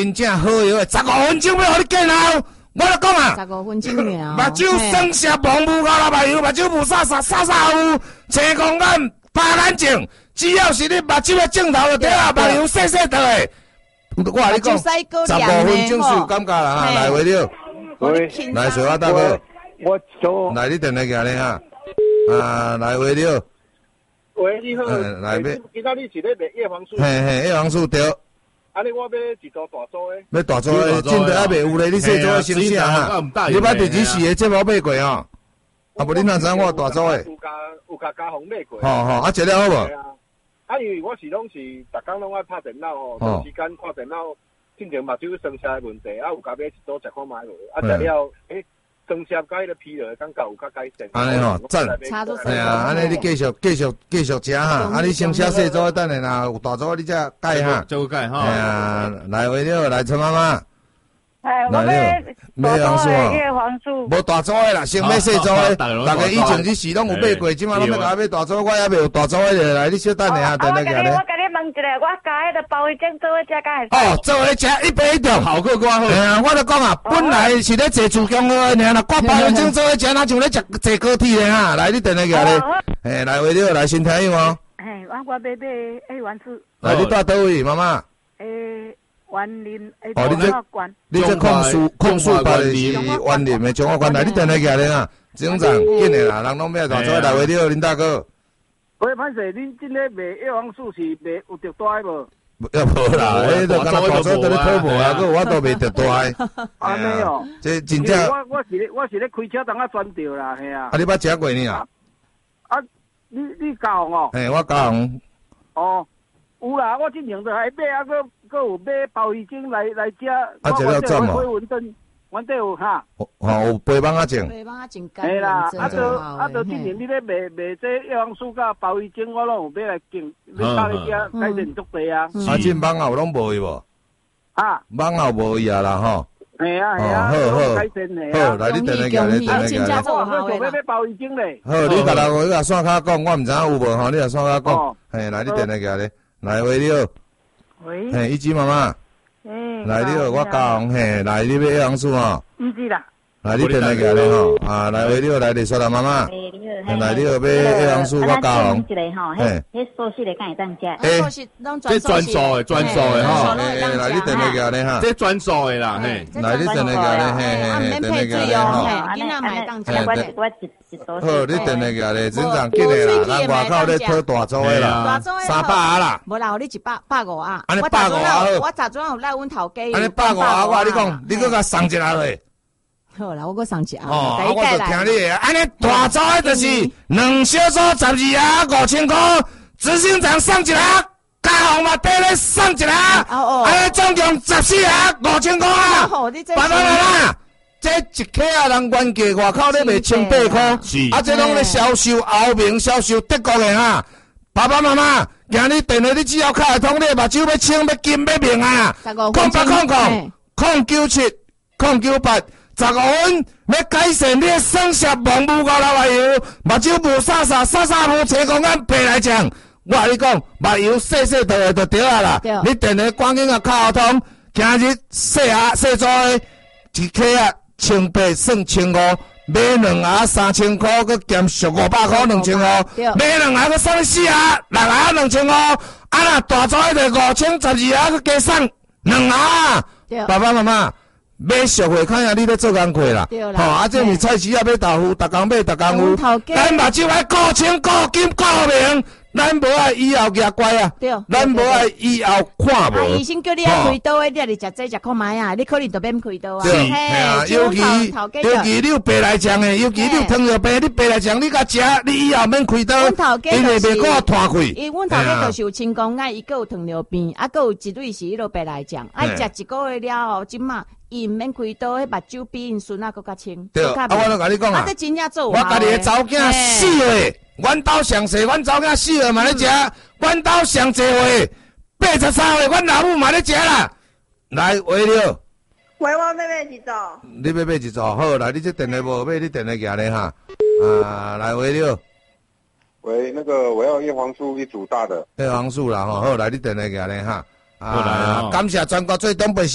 真正好药的，15分钟要互你见效。我就讲啊 ，15分钟了。 目睭酸涩、盲目高啦，目睭无沙沙、沙沙有青光眼、白眼睛，只要是你目睭的镜头就对啊，目睭细细的。我跟你讲，15分钟是有感觉啦哈，来回了。 喂， 来水花大哥， 我就来你电话过来哈，来回了。 喂，你好， 来要， 今仔日是咧卖叶黄素， 嘿，叶黄素对。 安尼我要一组大组的。 要大组的，真的还袂有咧，你小组的先写哈。你捌第几期的节目买过哦？啊，无你哪知我大组的？ 有加红买过。 啊，食了好无？ 因为我是拢是逐工拢爱拍电脑哦，长时间看电脑，进前目睭酸涩的问题，有加买一组食看卖无？食了，酸涩甲迄个疲劳感觉有较改善。 安尼吼，赞。哎呀，安尼你继续食哈，你先写细组，等下若有大组你才改哈。 就改哈。 哎呀，来回了，来陈妈妈。 哎，我买大组的叶黄素。 无大组的啦，先买细组的。大家以前去时拢有买过，即马拢要甲买大组，我也未有大组的来，你小等下，等下来。我甲你问一下，我加迄个包鱼精做伙食敢会使？ 哦，做伙食一杯一条， 好过寡好。 哎呀，我就讲啊，本来是咧坐自强的，尔啦，挂包鱼精做伙食，哪像咧食坐高铁的哈？来，你等下来咧，哎，来回了，来先听用哦。 哎，我买叶黄素。 来，你住倒位，妈妈？ 园林哦，你这控诉包的是园林的中华馆，来，你等下来咧啊，警长紧的啦，人拢要大做来回了，林大哥。 喂，歹势，恁真咧卖叶黄素是卖有着大无？ 要无啦，迄都敢若大做在咧讨无啊，我都未着大。 安尼哦， 这真正我是咧开车当啊转着啦，嘿啊。 啊，你捌食过呢啊？ 啊，你教哦？ 嘿，我教。 哦，有啦，我之前就还买啊，搁有买鲍鱼精来食。 啊，食了怎哦？ 阮这有哈。 有肥蠓仔种。 肥蠓仔种干。 嘿啦，之前你咧卖这叶黄素甲鲍鱼精，我拢有买来种，你家己食改善足地啊。 啊，这蠓仔有拢无伊无？ 啊， 蠓仔无伊啊啦吼。 系啊， 好， 改善的好，来你等下来，等下来。 我要鲍鱼精咧。 好，你甲我甲线卡讲，我毋知影有无吼，你甲线卡讲。嘿，来你等下来，来喂你好。 喂。 嘿，一枝妈妈。来你好，我教嘿，来你要叶黄素吼。 唔是啦。 来你等下来咧吼，来喂你好，来丽莎啦妈妈。来你好，要叶黄素我教红。 嘿，迄素食的敢会当食？ 这专属的吼。 来你等下来哈。 这专属的啦，嘿。 来你等下来，嘿，等下来吼。 囡仔买当食。 好，你等下来，真正紧的啦，咱外口咧讨大组的啦，300啦。 无啦，你150啊。 安尼150好。 我昨阵有来阮头家。 安尼150啊，我你讲，你搁甲送一下落。 好啦，我搁送一下。 我就听你的，安尼大组的就是2小组12啊，5000块，执行长送一下，加红嘛底咧送一下，安尼总共14啊，5000块啊，爸爸妈妈，这一克啊人原价外口咧卖1800块，啊这拢咧销售欧盟、销售德国的啊，爸爸妈妈，今日电话你只要开通，你目睭要清要金要明啊，0800-097-098。15分要改善你的酸涩、盲目高老目油，目睭无沙沙、沙沙无青光眼白来讲，我跟你讲，目油细细倒就对啊啦。你电话赶紧啊卡通，今日细组的一克啊1800算1500，买2盒3000块，佮减俗500块2000块，买2盒佮送4盒6盒2000块，啊那大组的就5012盒佮加送2盒，爸爸妈妈。买熟货，看下你咧做工课啦，吼，啊，这是菜市也要豆腐，逐工买逐工有，咱目睭爱顾清、顾金、顾明，咱无爱以后牙乖啊，咱无爱以后看无。 医生叫你爱开刀的，你也是食这食看卖啊，你可能就免开刀啊。 对，啊，尤其你有白内障的，尤其你有糖尿病，你白内障你甲食，你以后免开刀，因为袂够拖开。 因阮头家就是有青光眼，伊个有糖尿病，啊，个有一类是迄落白内障，啊，食1个月了后，即马。伊毋免开刀，迄目睭比因孙仔搁较清。 对，啊，我都甲你讲啊， 这真正做我家己的查某囝4岁，阮兜上细，阮查某囝4岁嘛咧食，阮兜上济岁83岁，阮老母嘛咧食啦。来，喂了。 喂，我要买一组。 你要买一组，好，来，你这电话无买，你电话寄来哈。来，喂了。 喂，那个我要叶黄素1组大的。 叶黄素啦，吼，好，来，你电话寄来哈。感谢全国最东北。